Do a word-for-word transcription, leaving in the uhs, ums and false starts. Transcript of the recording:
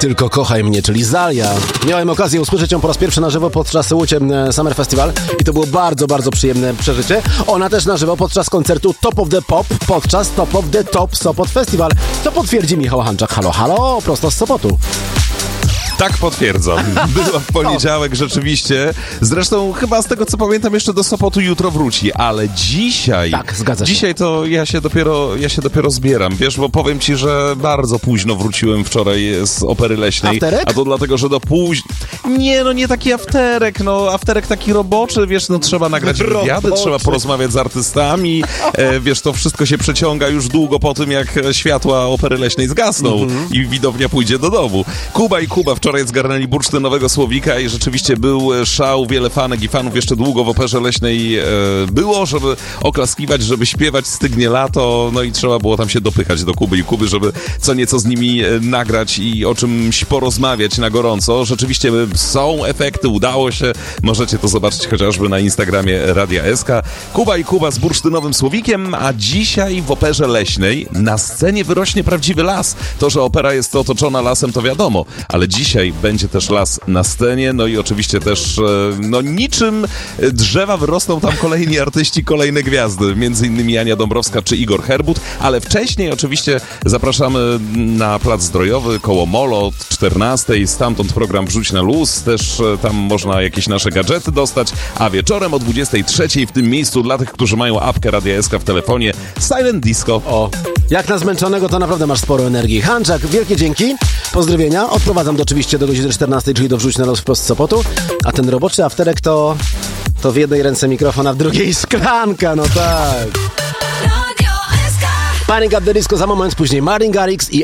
Tylko kochaj mnie, czyli Zalia. Miałem okazję usłyszeć ją po raz pierwszy na żywo podczas Łódź Summer Festival i to było bardzo, bardzo przyjemne przeżycie. Ona też na żywo podczas koncertu Top of the Pop podczas Top of the Top Sopot Festival. To potwierdzi Michał Hanczak. Halo, halo, prosto z Sopotu. Tak, potwierdzam. Była w poniedziałek rzeczywiście. Zresztą chyba z tego co pamiętam jeszcze do Sopotu jutro wróci, ale dzisiaj... Tak, zgadza się. Dzisiaj to ja się dopiero, ja się dopiero zbieram, wiesz, bo powiem ci, że bardzo późno wróciłem wczoraj z Opery Leśnej. Afterek? A to dlatego, że do późno... Nie, no nie taki afterek, no afterek taki roboczy, wiesz, no trzeba nagrać wywiady, trzeba porozmawiać z artystami, e, wiesz, to wszystko się przeciąga już długo po tym, jak światła Opery Leśnej zgasną mm-hmm. i widownia pójdzie do domu. Kuba i Kuba wczoraj zgarnęli bursztynowego Słowika i rzeczywiście był szał, wiele fanek i fanów jeszcze długo w Operze Leśnej e, było, żeby oklaskiwać, żeby śpiewać Stygnie lato, no i trzeba było tam się dopychać do Kuby i Kuby, żeby co nieco z nimi e, nagrać i o czymś porozmawiać na gorąco. Rzeczywiście są efekty, udało się, możecie to zobaczyć chociażby na Instagramie Radia S K. Kuba i Kuba z bursztynowym Słowikiem, a dzisiaj w Operze Leśnej na scenie wyrośnie prawdziwy las. To, że opera jest otoczona lasem, to wiadomo, ale dzisiaj będzie też las na scenie, no i oczywiście też, no niczym drzewa wyrosną tam kolejni artyści, kolejne gwiazdy, między innymi Ania Dąbrowska czy Igor Herbut, ale wcześniej oczywiście zapraszamy na Plac Zdrojowy koło Molo od czternastej, stamtąd program Wrzuć na luz, też tam można jakieś nasze gadżety dostać, a wieczorem o dwudziestej trzeciej w tym miejscu dla tych, którzy mają apkę Radia S K w telefonie, Silent Disco. O, jak na zmęczonego to naprawdę masz sporo energii. Hanczak, wielkie dzięki, pozdrowienia, odprowadzam do oczywiście do godziny czternastej, czyli do Wrzuć na luz wprost z Sopotu, a ten roboczy afterek to to w jednej ręce mikrofon, a w drugiej szklanka, no tak. Panic at the Disco za moment, później Martin Garrix i